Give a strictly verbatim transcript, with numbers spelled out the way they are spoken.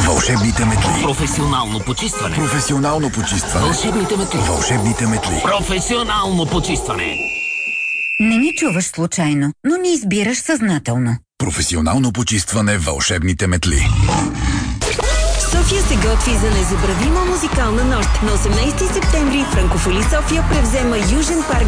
Вълшебните метли. Професионално почистване. Професионално почистване. Вълшебните метли. Вълшебните метли. Професионално почистване. Не ни чуваш случайно, но ни избираш съзнателно. Професионално почистване. Вълшебните метли. София се готви за незабравима музикална нощ. На осемнайсети септември Франкофоли София превзема Южен парк